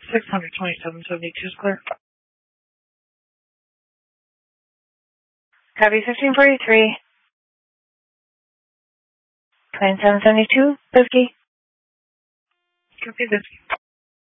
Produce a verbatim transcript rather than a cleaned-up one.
six hundred twenty-seven seventy-two is clear. Copy fifteen forty-three. twenty-seven seventy-two, Bisky. Copy this.